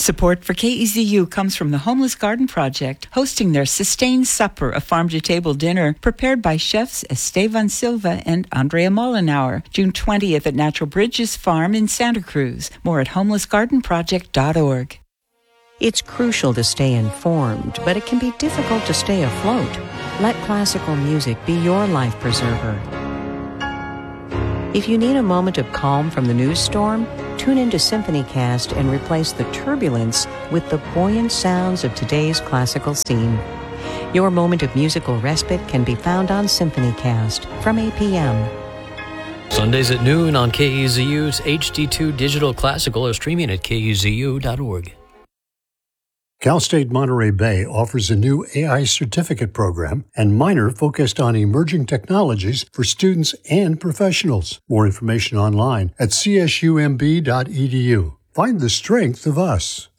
Support for KEZU comes from the Homeless Garden Project, hosting their Sustained Supper, a farm-to-table dinner prepared by chefs Estevan Silva and Andrea Mollenauer, June 20th at Natural Bridges Farm in Santa Cruz. More at homelessgardenproject.org. It's crucial to stay informed, but it can be difficult to stay afloat. Let classical music be your life preserver. If you need a moment of calm from the news storm, tune into SymphonyCast and replace the turbulence with the buoyant sounds of today's classical scene. Your moment of musical respite can be found on SymphonyCast from 8 p.m. Sundays at noon on KEZU's HD2 Digital Classical or streaming at kezu.org. Cal State Monterey Bay offers a new AI certificate program and minor focused on emerging technologies for students and professionals. More information online at csumb.edu. Find the strength of us.